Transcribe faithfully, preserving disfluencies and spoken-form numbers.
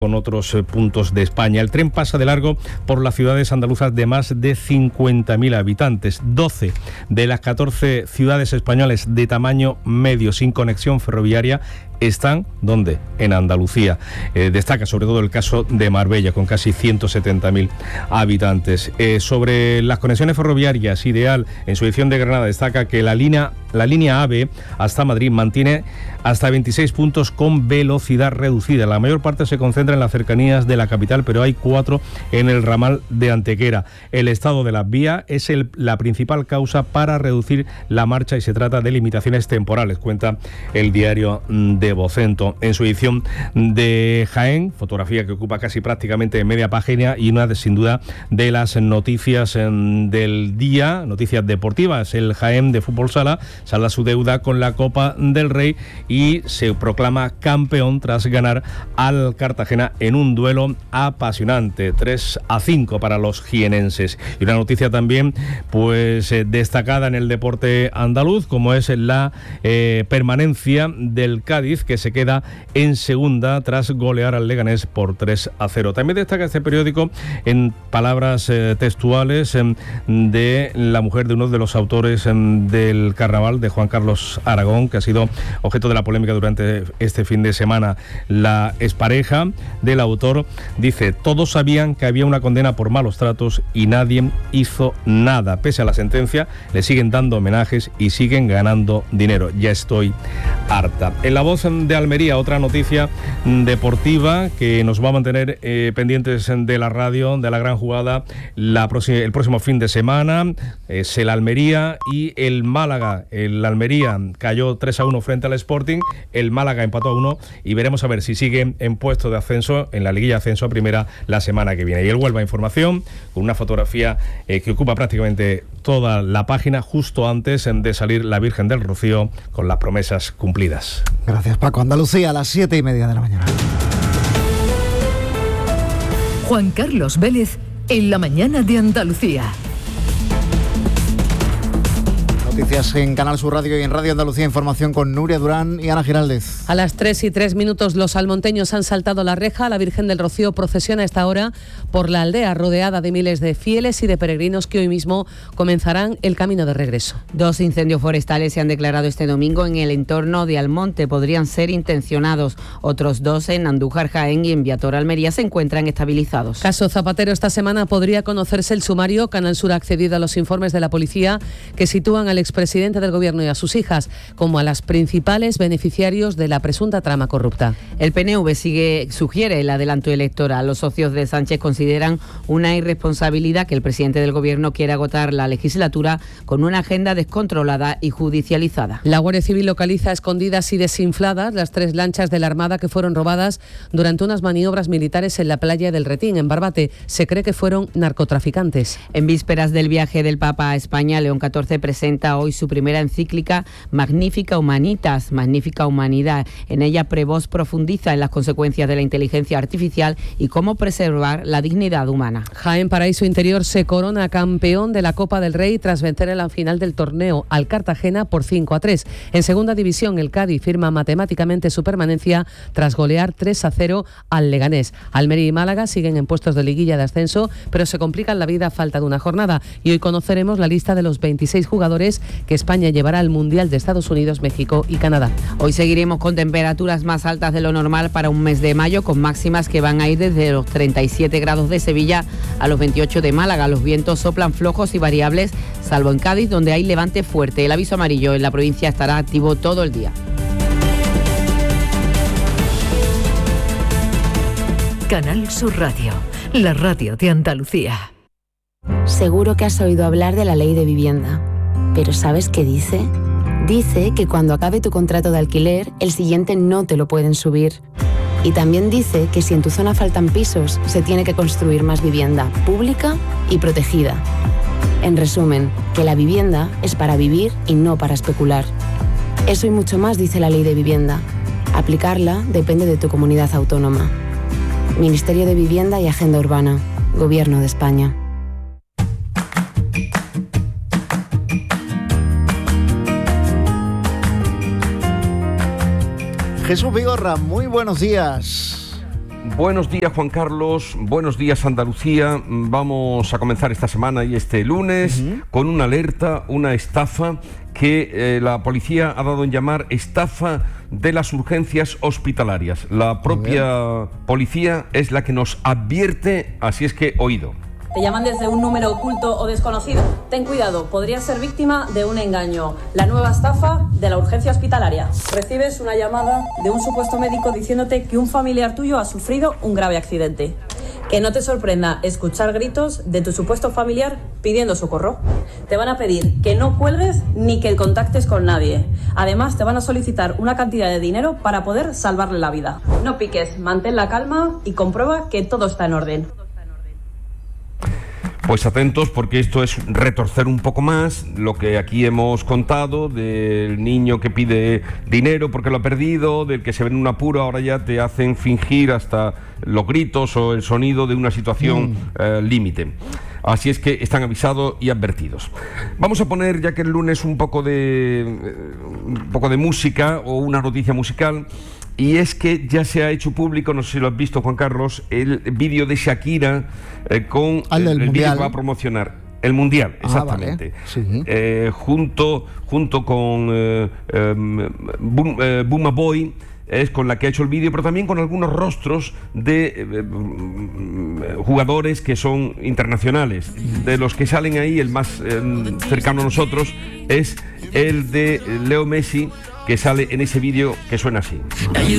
con otros eh, puntos de España. El tren pasa de largo por las ciudades andaluzas de más de cincuenta mil habitantes. doce de las catorce ciudades españolas de tamaño medio sin conexión ferroviaria están, ¿dónde? En Andalucía. Eh, destaca sobre todo el caso de Marbella, con casi ciento setenta mil habitantes. Eh, sobre las conexiones ferroviarias, Ideal, en su edición de Granada, destaca que la línea, la línea AVE hasta Madrid mantiene hasta veintiséis puntos con velocidad reducida. La mayor parte se concentra en las cercanías de la capital, pero hay cuatro en el ramal de Antequera. El estado de las vías es el, la principal causa para reducir la marcha y se trata de limitaciones temporales, cuenta el diario de Vocento. En su edición de Jaén, fotografía que ocupa casi prácticamente media página y una de, sin duda, de las noticias en, del día, noticias deportivas. El Jaén de Fútbol Sala salda su deuda con la Copa del Rey y se proclama campeón tras ganar al Cartagena en un duelo apasionante, tres a cinco para los jienenses. Y una noticia también pues eh, destacada en el deporte andaluz, como es la eh, permanencia del Cádiz, que se queda en segunda tras golear al Leganés por tres a cero. También destaca este periódico en palabras eh, textuales eh, de la mujer de uno de los autores eh, del carnaval, de Juan Carlos Aragón, que ha sido objeto de la polémica durante este fin de semana. La expareja del autor dice: todos sabían que había una condena por malos tratos y nadie hizo nada. Pese a la sentencia, le siguen dando homenajes y siguen ganando dinero. Ya estoy harta. En La Voz de Almería, otra noticia deportiva que nos va a mantener eh, pendientes de la radio, de la gran jugada la próxima, el próximo fin de semana. Es el Almería y el Málaga. El Almería cayó tres a uno frente al Sporting, el Málaga empató a uno y veremos a ver si sigue en puesto de ascenso en la liguilla de ascenso a primera la semana que viene. Y el Huelva Información, con una fotografía eh, que ocupa prácticamente toda la página justo antes de salir la Virgen del Rocío con las promesas cumplidas. Gracias, Paco. Andalucía, a las siete y media de la mañana. Juan Carlos Vélez, en la mañana de Andalucía. Noticias en Canal Sur Radio y en Radio Andalucía Información con Nuria Durán y Ana Giraldez. A las tres y tres minutos los salmonteños han saltado la reja. La Virgen del Rocío procesiona a esta hora por la aldea, rodeada de miles de fieles y de peregrinos que hoy mismo comenzarán el camino de regreso. Dos incendios forestales se han declarado este domingo en el entorno de Almonte. Podrían ser intencionados. Otros dos en Andújar, Jaén y en Viator, Almería, se encuentran estabilizados. Caso Zapatero. Esta semana podría conocerse el sumario. Canal Sur ha accedido a los informes de la policía que sitúan al expresidente del Gobierno y a sus hijas como a las principales beneficiarios de la presunta trama corrupta. El P N V sigue, sugiere el adelanto electoral. Los socios de Sánchez consideran una irresponsabilidad que el presidente del Gobierno quiera agotar la legislatura con una agenda descontrolada y judicializada. La Guardia Civil localiza escondidas y desinfladas las tres lanchas de la Armada que fueron robadas durante unas maniobras militares en la playa del Retín, en Barbate. Se cree que fueron narcotraficantes. En vísperas del viaje del Papa a España, León catorce presenta hoy su primera encíclica Magnifica Humanitas, Magnífica Humanidad. En ella Prevost profundiza en las consecuencias de la inteligencia artificial y cómo preservar la dignidad humana. Jaén Paraíso Interior se corona campeón de la Copa del Rey tras vencer en la final del torneo al Cartagena por cinco a tres. En segunda división, el Cádiz firma matemáticamente su permanencia tras golear tres a cero al Leganés. Almería y Málaga siguen en puestos de liguilla de ascenso, pero se complican la vida a falta de una jornada. Y hoy conoceremos la lista de los veintiséis jugadores que España llevará al Mundial de Estados Unidos, México y Canadá. Hoy seguiremos con temperaturas más altas de lo normal para un mes de mayo, con máximas que van a ir desde los treinta y siete grados de Sevilla a los veintiocho de Málaga. Los vientos soplan flojos y variables, salvo en Cádiz, donde hay levante fuerte. El aviso amarillo en la provincia estará activo todo el día. Canal Sur Radio, la radio de Andalucía. Seguro que has oído hablar de la ley de vivienda. ¿Pero sabes qué dice? Dice que cuando acabe tu contrato de alquiler, el siguiente no te lo pueden subir. Y también dice que si en tu zona faltan pisos, se tiene que construir más vivienda pública y protegida. En resumen, que la vivienda es para vivir y no para especular. Eso y mucho más dice la ley de vivienda. Aplicarla depende de tu comunidad autónoma. Ministerio de Vivienda y Agenda Urbana. Gobierno de España. Jesús Vigorra, muy buenos días. Buenos días, Juan Carlos, buenos días, Andalucía. Vamos a comenzar esta semana y este lunes uh-huh. con una alerta, una estafa que eh, la policía ha dado en llamar estafa de las urgencias hospitalarias. La propia policía es la que nos advierte, así es que oído. Te llaman desde un número oculto o desconocido. Ten cuidado, podrías ser víctima de un engaño. La nueva estafa de la urgencia hospitalaria. Recibes una llamada de un supuesto médico diciéndote que un familiar tuyo ha sufrido un grave accidente. Que no te sorprenda escuchar gritos de tu supuesto familiar pidiendo socorro. Te van a pedir que no cuelgues ni que contactes con nadie. Además, te van a solicitar una cantidad de dinero para poder salvarle la vida. No piques, mantén la calma y comprueba que todo está en orden. Pues atentos, porque esto es retorcer un poco más lo que aquí hemos contado del niño que pide dinero porque lo ha perdido, del que se ve en un apuro, ahora ya te hacen fingir hasta los gritos o el sonido de una situación mm. eh, límite. Así es que están avisados y advertidos. Vamos a poner, ya que el lunes, un poco de, un poco de música o una noticia musical. Y es que ya se ha hecho público, no sé si lo has visto, Juan Carlos, el vídeo de Shakira eh, con el, el vídeo que va a promocionar el Mundial, exactamente. Ah, vale. Sí. Eh, junto, junto con eh, eh, Boom, eh, Booma Boy, es con la que ha hecho el vídeo, pero también con algunos rostros de eh, jugadores que son internacionales. De los que salen ahí, el más eh, cercano a nosotros es el de Leo Messi, que sale en ese vídeo que suena así.